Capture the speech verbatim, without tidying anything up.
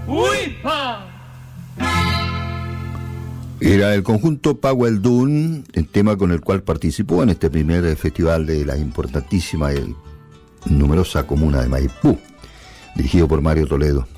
¡Uipa! Era el conjunto Powell Dune, el tema con el cual participó en este primer festival de la importantísima y numerosa comuna de Maipú, dirigido por Mario Toledo.